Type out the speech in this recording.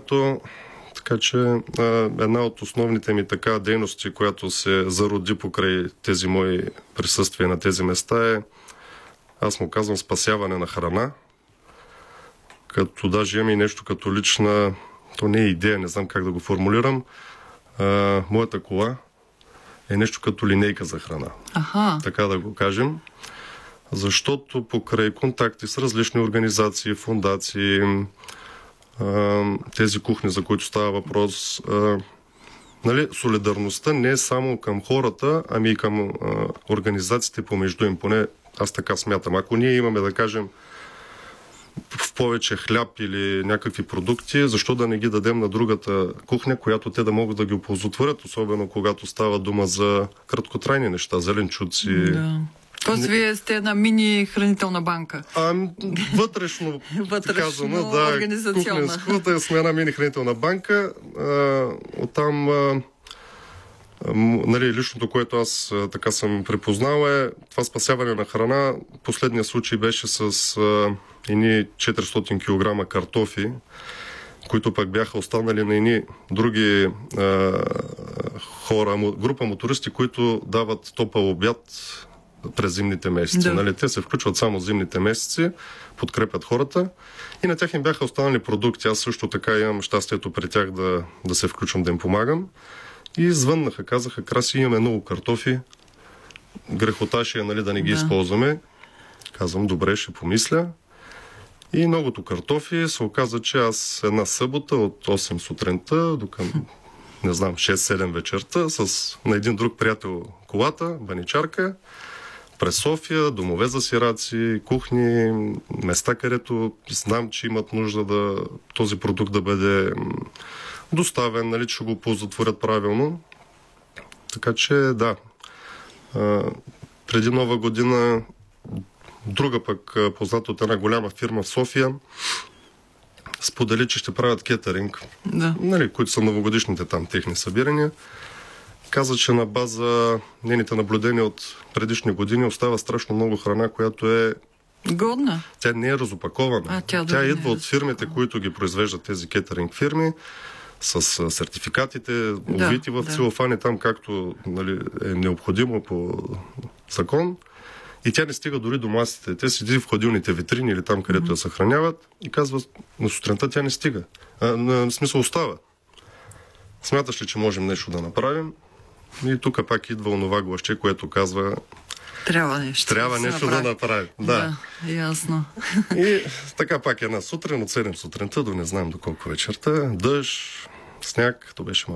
времето. Така че една от основните ми дейности, която се зароди покрай тези мои присъствия на тези места е, аз му казвам, спасяване на храна. Като даже имам и нещо като лична, то не е идея, не знам как да го формулирам. Моята кола е нещо като линейка за храна. Така да го кажем. Защото покрай контакти с различни организации, фондации, тези кухни, за които става въпрос, солидарността не е само към хората, ами и към организациите помежду им. Поне аз така смятам. Ако ние имаме, да кажем, в повече хляб или някакви продукти, защо да не ги дадем на другата кухня, която те да могат да ги оползотворят, особено когато става дума за краткотрайни неща, зеленчуци. Да. Тоест, вие сте една мини хранителна банка. Вътрешно казано, организационна. Кухненската сме една мини хранителна банка. Оттам личното, което аз така съм припознал, е това спасяване на храна. Последният случай беше с едни 400 кг картофи, които пък бяха останали на едни други хора, група мотористи, които дават топъл обяд през зимните месеци. Да. Те се включват само зимните месеци, подкрепят хората и на тях им бяха останали продукти. Аз също така имам щастието при тях да се включвам, да им помагам. И звъннаха, казаха: Краси, имаме много картофи, грехоташе да не ги използваме. Казвам: добре, ще помисля. И многото картофи се оказа, че аз една събота от 8 сутринта до към, 6-7 вечерта на един друг приятел колата, баничарка, през София, домове за сираци, кухни, места, където знам, че имат нужда този продукт да бъде доставен, че го ползотворят правилно. Така че да, преди Нова година друга пък позната от една голяма фирма в София сподели, че ще правят кетеринг, които са новогодишните там техни събирания. Каза, че на база нейните наблюдения от предишни години остава страшно много храна, която е годна. Тя не е разопакована. Тя идва от фирмите, които ги произвеждат, тези кетеринг фирми, с сертификатите, увити в целофани, там както е необходимо по закон. И тя не стига дори до масите. Те седи в хладилните витрини или там, където я съхраняват, и казва: на сутринта тя не стига. В смисъл остава. Смяташ ли, че можем нещо да направим? И тук пак идва онова гласче, което казва: трябва нещо да направим. Да, ясно. И така пак една сутрин, от 7 сутринта до не знам до колко вечерта, дъжд, сняг, то беше